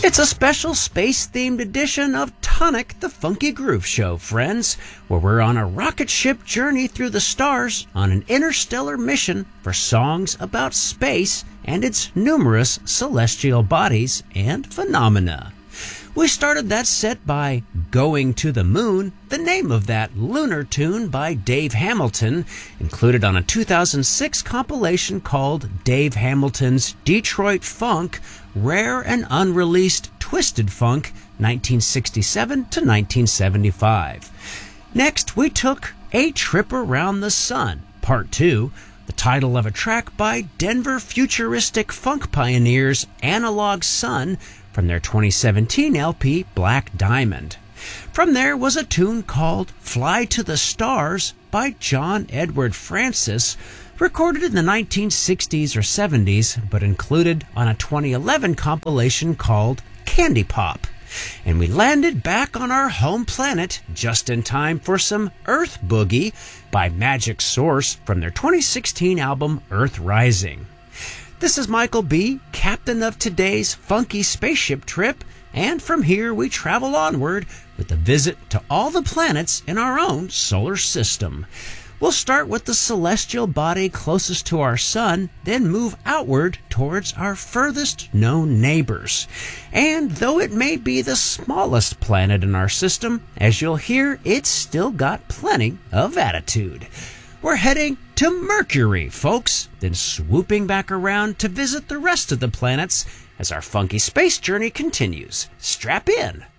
It's a special space-themed edition of Tonic the Funky Groove Show, friends, where we're on a rocket ship journey through the stars on an interstellar mission for songs about space and its numerous celestial bodies and phenomena. We started that set by Going to the Moon, the name of that lunar tune by Dave Hamilton, included on a 2006 compilation called Dave Hamilton's Detroit Funk, Rare and Unreleased Twisted Funk, 1967 to 1975. Next, we took A Trip Around the Sun, Part 2, the title of a track by Denver futuristic funk pioneers Analog Sun, from their 2017 LP Black Diamond. From there was a tune called Fly to the Stars by John Edward Francis, recorded in the 1960s or 70s, but included on a 2011 compilation called Candy Pop. And we landed back on our home planet just in time for some Earth Boogie by Magic Source from their 2016 album Earth Rising. This is Michael B., captain of today's funky spaceship trip, and from here we travel onward with a visit to all the planets in our own solar system. We'll start with the celestial body closest to our sun, then move outward towards our furthest known neighbors. And though it may be the smallest planet in our system, as you'll hear, it's still got plenty of attitude. We're heading to Mercury, folks, then swooping back around to visit the rest of the planets as our funky space journey continues. Strap in.